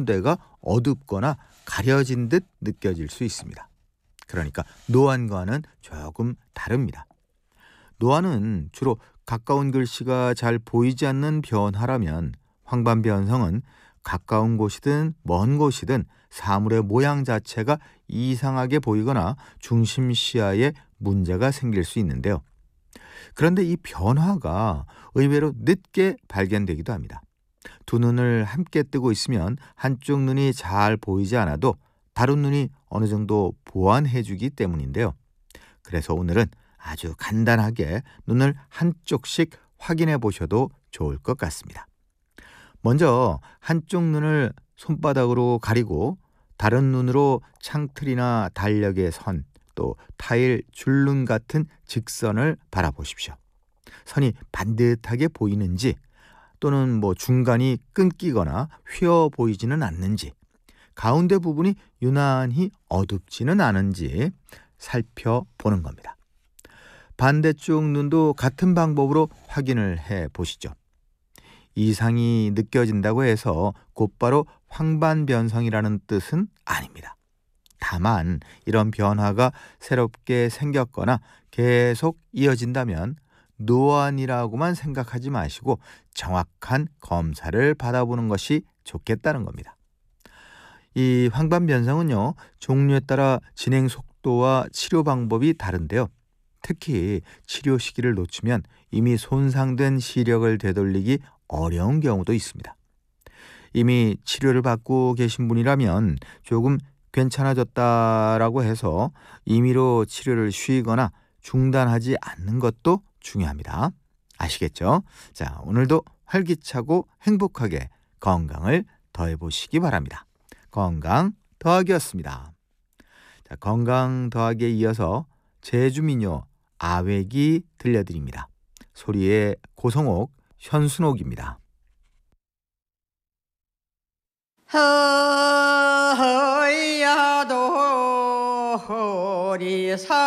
토대가 어둡거나 가려진 듯 느껴질 수 있습니다. 그러니까 노안과는 조금 다릅니다. 노안은 주로 가까운 글씨가 잘 보이지 않는 변화라면, 황반변성은 가까운 곳이든 먼 곳이든 사물의 모양 자체가 이상하게 보이거나 중심 시야에 문제가 생길 수 있는데요. 그런데 이 변화가 의외로 늦게 발견되기도 합니다. 두 눈을 함께 뜨고 있으면 한쪽 눈이 잘 보이지 않아도 다른 눈이 어느 정도 보완해주기 때문인데요. 그래서 오늘은 아주 간단하게 눈을 한쪽씩 확인해 보셔도 좋을 것 같습니다. 먼저 한쪽 눈을 손바닥으로 가리고 다른 눈으로 창틀이나 달력의 선, 또 타일 줄눈 같은 직선을 바라보십시오. 선이 반듯하게 보이는지, 또는 중간이 끊기거나 휘어 보이지는 않는지, 가운데 부분이 유난히 어둡지는 않은지 살펴보는 겁니다. 반대쪽 눈도 같은 방법으로 확인을 해 보시죠. 이상이 느껴진다고 해서 곧바로 황반변성이라는 뜻은 아닙니다. 다만 이런 변화가 새롭게 생겼거나 계속 이어진다면 노안이라고만 생각하지 마시고 정확한 검사를 받아보는 것이 좋겠다는 겁니다. 이 황반변성은요, 종류에 따라 진행 속도와 치료 방법이 다른데요. 특히 치료 시기를 놓치면 이미 손상된 시력을 되돌리기 어려운 경우도 있습니다. 이미 치료를 받고 계신 분이라면 조금 괜찮아졌다라고 해서 임의로 치료를 쉬거나 중단하지 않는 것도 중요합니다. 아시겠죠? 자, 오늘도 활기차고 행복하게 건강을 더해보시기 바랍니다. 건강 더하기였습니다. 자, 건강 더하기에 이어서 제주민요 아외기 들려드립니다. 소리의 고성옥, 현순옥입니다. 허야도 허리사